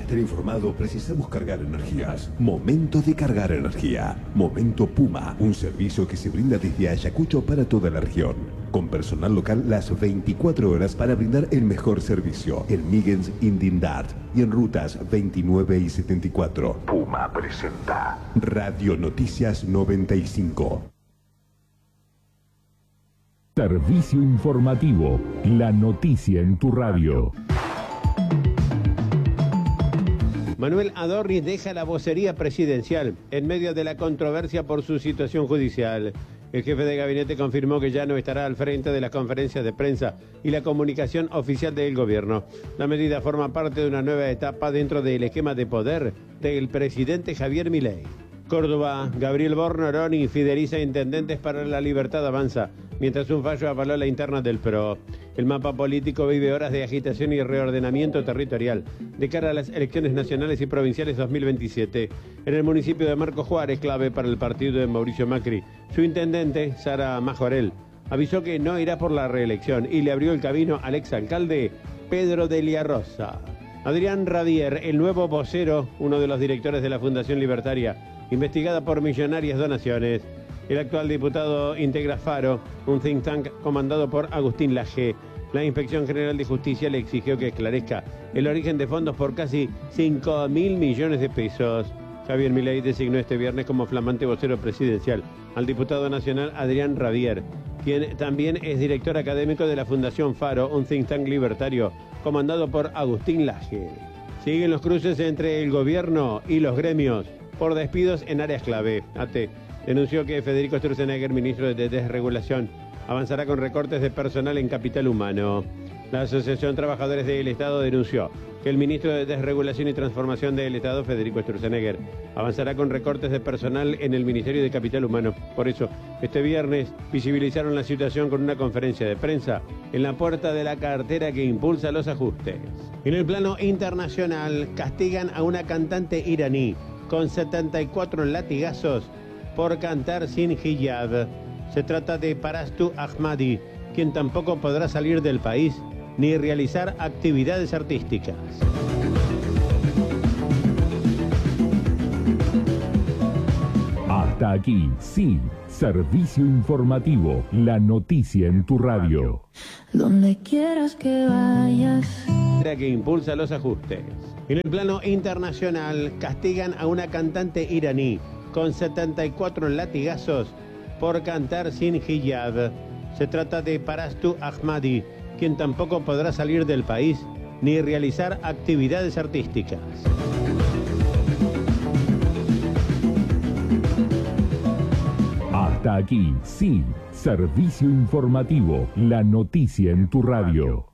estar informado precisamos cargar energías. Momento de cargar energía. Momento Puma, un servicio que se brinda desde Ayacucho para toda la región. Con personal local las 24 horas para brindar el mejor servicio. En Migens Indindad y en rutas 29 y 74. Puma presenta Radio Noticias 95. Servicio informativo, la noticia en tu radio. Manuel Adorni deja la vocería presidencial en medio de la controversia por su situación judicial. El jefe de gabinete confirmó que ya no estará al frente de las conferencias de prensa y la comunicación oficial del gobierno. La medida forma parte de una nueva etapa dentro del esquema de poder del presidente Javier Milei. Córdoba, Gabriel Bornoroni fideliza intendentes para la Libertad Avanza, mientras un fallo avaló la interna del PRO. El mapa político vive horas de agitación y reordenamiento territorial de cara a las elecciones nacionales y provinciales 2027. En el municipio de Marcos Juárez, clave para el partido de Mauricio Macri, su intendente, Sara Majorel, avisó que no irá por la reelección y le abrió el camino al exalcalde Pedro de Liarrosa. Adrián Radier, el nuevo vocero, uno de los directores de la Fundación Libertaria, investigada por millonarias donaciones. El actual diputado integra Faro, un think tank comandado por Agustín Laje. La Inspección General de Justicia le exigió que esclarezca el origen de fondos por casi 5.000 millones de pesos. Javier Milei designó este viernes como flamante vocero presidencial al diputado nacional Adrián Radier, quien también es director académico de la Fundación Faro, un think tank libertario comandado por Agustín Laje. Siguen los cruces entre el gobierno y los gremios por despidos en áreas clave. AT denunció que Federico Sturzenegger, ministro de Desregulación, avanzará con recortes de personal en capital humano. La Asociación Trabajadores del Estado denunció que el ministro de Desregulación y Transformación del Estado, Federico Sturzenegger, avanzará con recortes de personal en el Ministerio de Capital Humano. Por eso, este viernes visibilizaron la situación con una conferencia de prensa en la puerta de la cartera que impulsa los ajustes. En el plano internacional, castigan a una cantante iraní con 74 latigazos por cantar sin hijab. Se trata de Parastu Ahmadi, quien tampoco podrá salir del país ni realizar actividades artísticas. Hasta aquí, sí, servicio informativo, la noticia en tu radio. Donde quieras que vayas. Que impulsa los ajustes. En el plano internacional, castigan a una cantante iraní con 74 latigazos por cantar sin hijab. Se trata de Parastu Ahmadi, quien tampoco podrá salir del país ni realizar actividades artísticas. Hasta aquí, sí, servicio informativo, la noticia en tu radio.